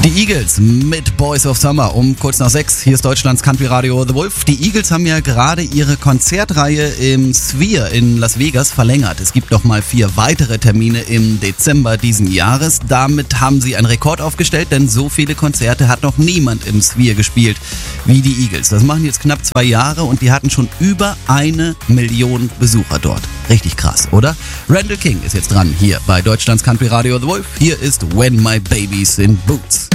Die Eagles mit Boys of Summer um kurz nach 6. Hier ist Deutschlands Country Radio The Wolf. Die Eagles haben ja gerade ihre Konzertreihe im Sphere in Las Vegas verlängert. Es gibt noch mal 4 weitere Termine im Dezember diesen Jahres. Damit haben sie einen Rekord aufgestellt, denn so viele Konzerte hat noch niemand im Sphere gespielt wie die Eagles. Das machen jetzt knapp 2 Jahre und die hatten schon über 1 Million Besucher dort. Richtig krass, oder? Randall King ist jetzt dran hier bei Deutschlands Country Radio The Wolf. Hier ist When My Baby's in Boots.